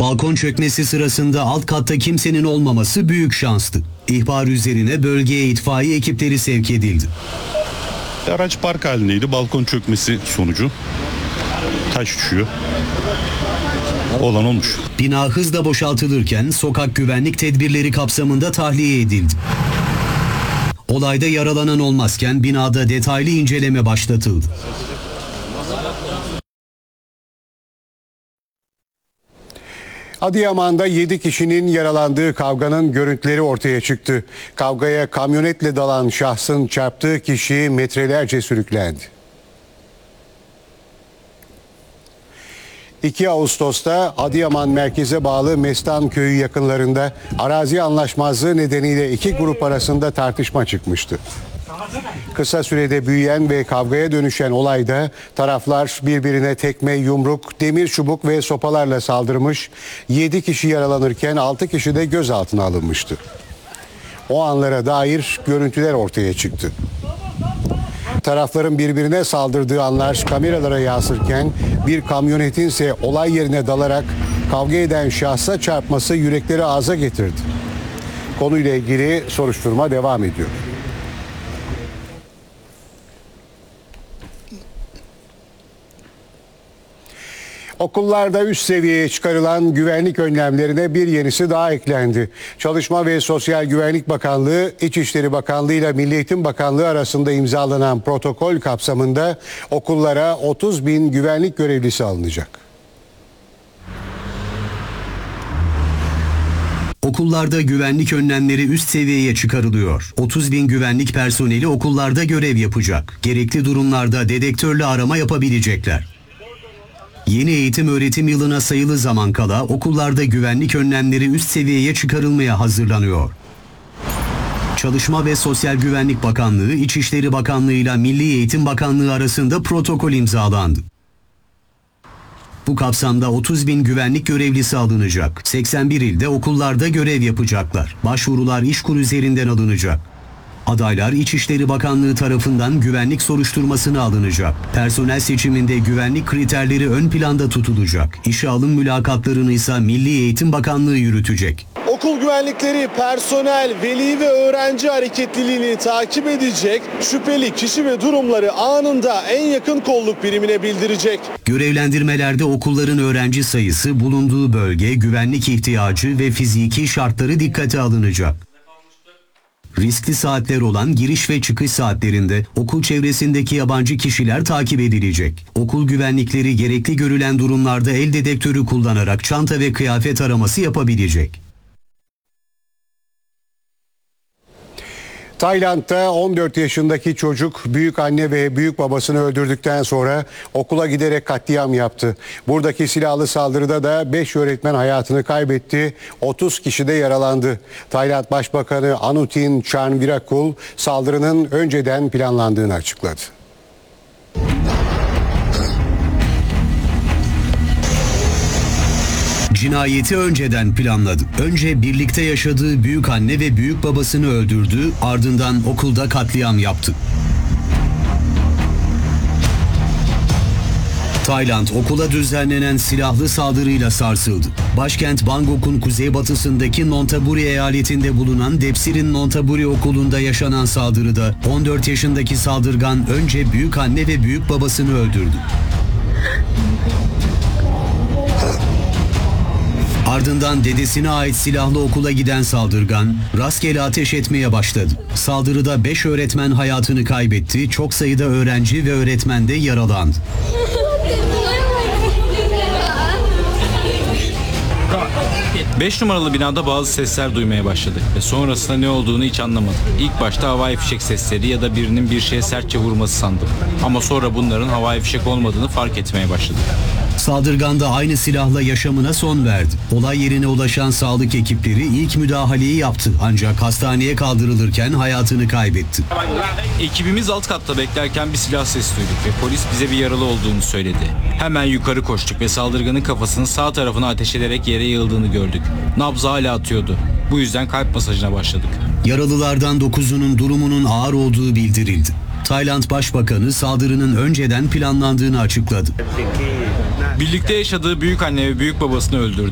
Balkon çökmesi sırasında alt katta kimsenin olmaması büyük şanstı. İhbar üzerine bölgeye itfaiye ekipleri sevk edildi. Araç park halindeydi. Balkon çökmesi sonucu taş düşüyor. Olan olmuş. Bina hızla boşaltılırken sokak güvenlik tedbirleri kapsamında tahliye edildi. Olayda yaralanan olmazken binada detaylı inceleme başlatıldı. Adıyaman'da 7 kişinin yaralandığı kavganın görüntüleri ortaya çıktı. Kavgaya kamyonetle dalan şahsın çarptığı kişi metrelerce sürüklendi. 2 Ağustos'ta Adıyaman merkeze bağlı Mestan köyü yakınlarında arazi anlaşmazlığı nedeniyle iki grup arasında tartışma çıkmıştı. Kısa sürede büyüyen ve kavgaya dönüşen olayda taraflar birbirine tekme, yumruk, demir çubuk ve sopalarla saldırmış, 7 kişi yaralanırken 6 kişi de gözaltına alınmıştı. O anlara dair görüntüler ortaya çıktı. Tarafların birbirine saldırdığı anlar kameralara yansırken bir kamyonetin ise olay yerine dalarak kavga eden şahsa çarpması yürekleri ağza getirdi. Konuyla ilgili soruşturma devam ediyor. Okullarda üst seviyeye çıkarılan güvenlik önlemlerine bir yenisi daha eklendi. Çalışma ve Sosyal Güvenlik Bakanlığı, İçişleri Bakanlığı ile Milli Eğitim Bakanlığı arasında imzalanan protokol kapsamında okullara 30.000 güvenlik görevlisi alınacak. Okullarda güvenlik önlemleri üst seviyeye çıkarılıyor. 30.000 güvenlik personeli okullarda görev yapacak. Gerekli durumlarda dedektörle arama yapabilecekler. Yeni eğitim öğretim yılına sayılı zaman kala okullarda güvenlik önlemleri üst seviyeye çıkarılmaya hazırlanıyor. Çalışma ve Sosyal Güvenlik Bakanlığı, İçişleri Bakanlığı ile Milli Eğitim Bakanlığı arasında protokol imzalandı. Bu kapsamda 30.000 güvenlik görevlisi alınacak. 81 ilde okullarda görev yapacaklar. Başvurular İşkur üzerinden alınacak. Adaylar İçişleri Bakanlığı tarafından güvenlik soruşturmasına alınacak. Personel seçiminde güvenlik kriterleri ön planda tutulacak. İşe alım mülakatlarını ise Milli Eğitim Bakanlığı yürütecek. Okul güvenlikleri personel, veli ve öğrenci hareketliliğini takip edecek, şüpheli kişi ve durumları anında en yakın kolluk birimine bildirecek. Görevlendirmelerde okulların öğrenci sayısı, bulunduğu bölge, güvenlik ihtiyacı ve fiziki şartları dikkate alınacak. Riskli saatler olan giriş ve çıkış saatlerinde okul çevresindeki yabancı kişiler takip edilecek. Okul güvenlikleri gerekli görülen durumlarda el dedektörü kullanarak çanta ve kıyafet araması yapabilecek. Tayland'da 14 yaşındaki çocuk büyük anne ve büyük babasını öldürdükten sonra okula giderek katliam yaptı. Buradaki silahlı saldırıda da 5 öğretmen hayatını kaybetti, 30 kişi de yaralandı. Tayland Başbakanı Anutin Charnvirakul saldırının önceden planlandığını açıkladı. Cinayeti önceden planladı. Önce birlikte yaşadığı büyük anne ve büyük babasını öldürdü, ardından okulda katliam yaptı. Tayland okula düzenlenen silahlı saldırıyla sarsıldı. Başkent Bangkok'un kuzeybatısındaki Nonthaburi eyaletinde bulunan Depsirin Nonthaburi okulunda yaşanan saldırıda 14 yaşındaki saldırgan önce büyük anne ve büyük babasını öldürdü. Ardından dedesine ait silahlı okula giden saldırgan rastgele ateş etmeye başladı. Saldırıda 5 öğretmen hayatını kaybetti, çok sayıda öğrenci ve öğretmen de yaralandı. Beş numaralı binada bazı sesler duymaya başladık ve sonrasında ne olduğunu hiç anlamadım. İlk başta havai fişek sesleri ya da birinin bir şeye sertçe vurması sandım. Ama sonra bunların havai fişek olmadığını fark etmeye başladım. Saldırgan da aynı silahla yaşamına son verdi. Olay yerine ulaşan sağlık ekipleri ilk müdahaleyi yaptı ancak hastaneye kaldırılırken hayatını kaybetti. Ekibimiz alt katta beklerken bir silah sesi duyduk ve polis bize bir yaralı olduğunu söyledi. Hemen yukarı koştuk ve saldırganın kafasının sağ tarafına ateş ederek yere yığıldığını gördük. Nabzı hala atıyordu. Bu yüzden kalp masajına başladık. Yaralılardan 9'unun durumunun ağır olduğu bildirildi. Tayland Başbakanı saldırının önceden planlandığını açıkladı. Birlikte yaşadığı büyük anne ve büyük babasını öldürdü.